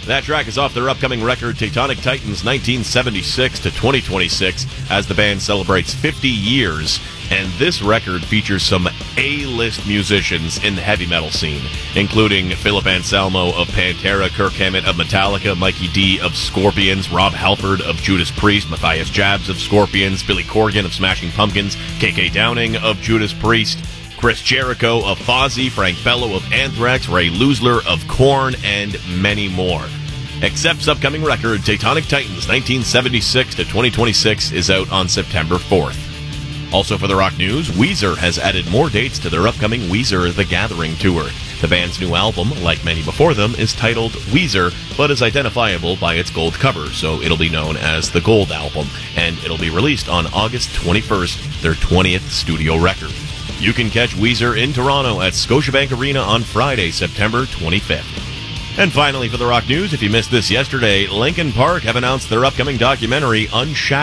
That track is off their upcoming record, Tectonic Titans 1976 to 2026, as the band celebrates 50 years. And this record features some A-list musicians in the heavy metal scene, including Philip Anselmo of Pantera, Kirk Hammett of Metallica, Mikey D of Scorpions, Rob Halford of Judas Priest, Matthias Jabs of Scorpions, Billy Corgan of Smashing Pumpkins, KK Downing of Judas Priest, Chris Jericho of Fozzy, Frank Bello of Anthrax, Ray Lusler of Korn, and many more. Accept's upcoming record, Tectonic Titans 1976 to 2026, is out on September 4th. Also for the rock news, Weezer has added more dates to their upcoming Weezer The Gathering tour. The band's new album, like many before them, is titled Weezer, but is identifiable by its gold cover, so it'll be known as the Gold Album, and it'll be released on August 21st, their 20th studio record. You can catch Weezer in Toronto at Scotiabank Arena on Friday, September 25th. And finally for the rock news, if you missed this yesterday, Linkin Park have announced their upcoming documentary, Unshackled.